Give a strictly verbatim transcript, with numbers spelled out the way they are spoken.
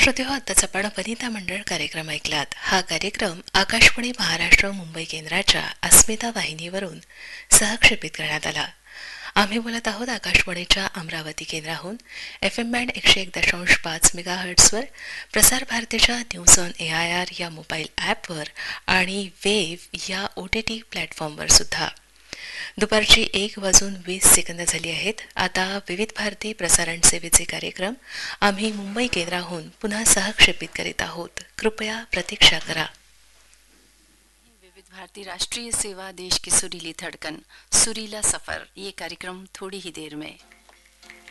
श्रोतेहो, आत्ताच आपण वनिता मंडळ कार्यक्रम ऐकलात. हा कार्यक्रम आकाशवाणी महाराष्ट्र मुंबई केंद्राच्या अस्मिता वाहिनीवरून सहक्षेपित करण्यात आला. आम्ही बोलत आहोत आकाशवाणीच्या अमरावती केंद्राहून एफ एम बँड एकशे एक दशांश पाच मेगा हर्ट्सवर, प्रसार भारतीच्या news on A I R या मोबाईल ॲपवर आणि वेव्ह या ओ टी टी प्लॅटफॉर्मवर सुद्धा. दुपारची एक वाजून वीस सेकंद झाली आहेत. आता विविध भारती प्रसारण सेवेचे कार्यक्रम आम्ही मुंबई केंद्राहून पुन्हा सहक्षेपित करीत आहोत. कृपया प्रतीक्षा करा. विविध भारती राष्ट्रीय सेवा, देश की सुरीली धड़कन, सुरीला सफर, ये कार्यक्रम थोड़ी ही देर में.